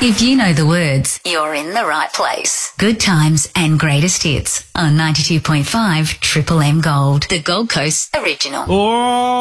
If you know the words, You're in the right place. Good Times and Greatest Hits on 92.5 Triple M Gold, the Gold Coast Original. Oh.